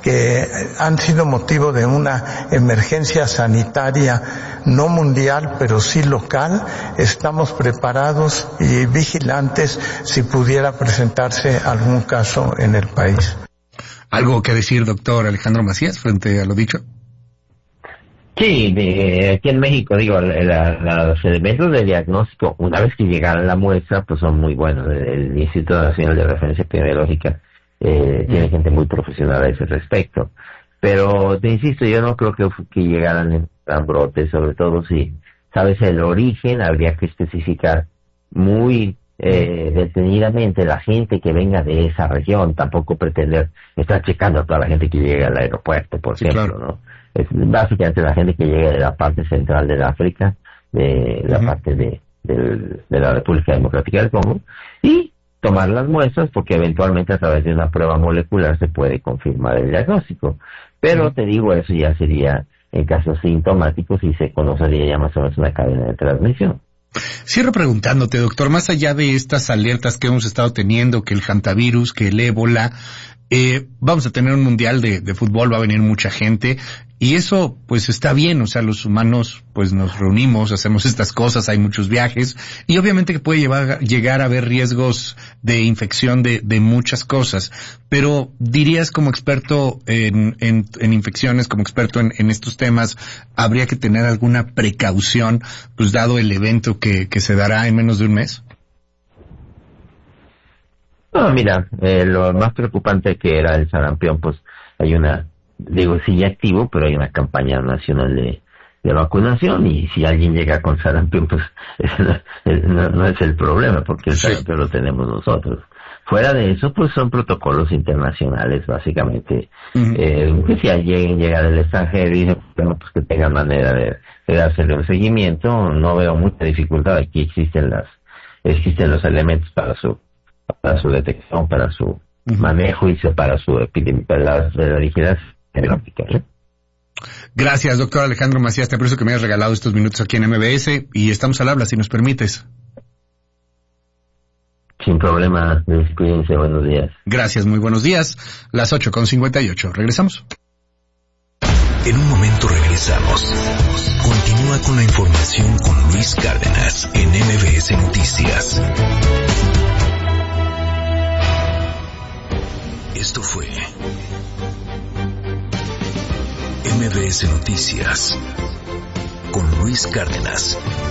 que han sido motivo de una emergencia sanitaria no mundial, pero sí local. Estamos preparados y vigilantes si pudiera presentarse algún caso en el país. ¿Algo que decir, doctor Alejandro Macías, frente a lo dicho? Sí, aquí en México, digo, los elementos de diagnóstico, una vez que llegan la muestra, pues son muy buenos. El Instituto Nacional de Referencia Epidemiológica tiene gente muy profesional a ese respecto. Pero te insisto, yo no creo que llegaran a brotes, sobre todo si sabes el origen, habría que especificar muy detenidamente la gente que venga de esa región, tampoco pretender estar checando a toda la gente que llega al aeropuerto, por ejemplo, claro, ¿no? Es básicamente la gente que llega de la parte central del África, de la parte de la República Democrática del Congo, y tomar las muestras, porque eventualmente a través de una prueba molecular se puede confirmar el diagnóstico. Pero te digo, eso ya sería en casos sintomáticos y se conocería ya más o menos una cadena de transmisión. Cierro preguntándote, doctor, más allá de estas alertas que hemos estado teniendo, que el hantavirus, que el ébola, vamos a tener un mundial de fútbol, va a venir mucha gente, y eso pues está bien, o sea, los humanos pues nos reunimos, hacemos estas cosas, hay muchos viajes, y obviamente que puede llegar a haber riesgos de infección de muchas cosas, pero dirías como experto en infecciones, como experto en estos temas, ¿habría que tener alguna precaución, pues dado el evento que se dará en menos de un mes? No, mira, lo más preocupante que era el sarampión, pues hay sigue activo, pero hay una campaña nacional de vacunación, y si alguien llega con sarampión, pues no es el problema, porque el sarampión lo tenemos nosotros. Fuera de eso, pues son protocolos internacionales, básicamente, que si alguien llega del extranjero y dice, bueno, pues que tengan manera de dársele un seguimiento, no veo mucha dificultad. Aquí existen los elementos para su detección, para su manejo y para su para la vigilancia epidemiológica. Gracias, doctor Alejandro Macías, te aprecio que me hayas regalado estos minutos aquí en MBS, y estamos al habla, si nos permites. Sin problema, cuídense, buenos días. Gracias, muy buenos días. Las 8:58, regresamos. En un momento regresamos. Continúa con la información con Luis Cárdenas en MBS Noticias. Esto fue MBS Noticias con Luis Cárdenas.